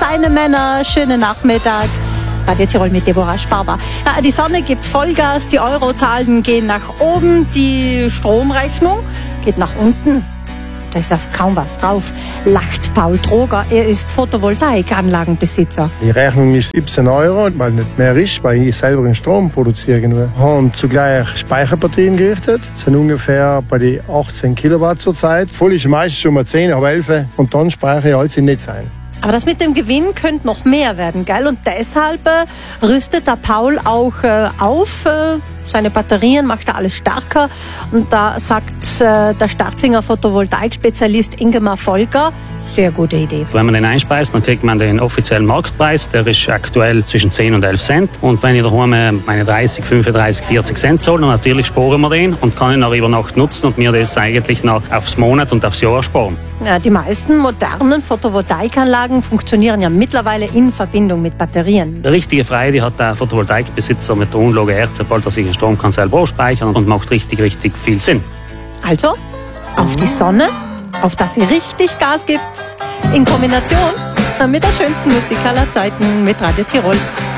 seine Männer. Schönen Nachmittag. Radio Tirol mit Deborah Sparber. Ja, die Sonne gibt Vollgas, die Eurozahlen gehen nach oben, die Stromrechnung geht nach unten. Da ist ja kaum was drauf, lacht Paul Troger. Er ist Photovoltaikanlagenbesitzer. Die Rechnung ist 17 €, weil nicht mehr ist, weil ich selber den Strom produziere. Wir haben zugleich Speicherpartien gerichtet, sind ungefähr bei die 18 Kilowatt zurzeit. Voll ist meistens schon mal 10, aber 11 und dann speichere ich alles im Netz ein. Aber das mit dem Gewinn könnte noch mehr werden, gell? Und deshalb rüstet der Paul auch auf. Seine Batterien macht er alles stärker. Und da sagt der Starzinger Photovoltaik-Spezialist Ingemar Volker, sehr gute Idee. Wenn man den einspeist, dann kriegt man den offiziellen Marktpreis. Der ist aktuell zwischen 10 und 11 Cent. Und wenn ich daheim meine 30, 35, 40 Cent zahle, dann natürlich sparen wir den und kann ihn auch über Nacht nutzen und mir das eigentlich noch aufs Monat und aufs Jahr sparen. Ja, die meisten modernen Photovoltaikanlagen funktionieren ja mittlerweile in Verbindung mit Batterien. Die richtige Freude hat der Photovoltaikbesitzer mit der Anlage erst, sobald er sich den Strom kann selber speichern und macht richtig viel Sinn. Also, auf die Sonne, auf dass sie richtig Gas gibt, in Kombination mit der schönsten Musik aller Zeiten mit Radio Tirol.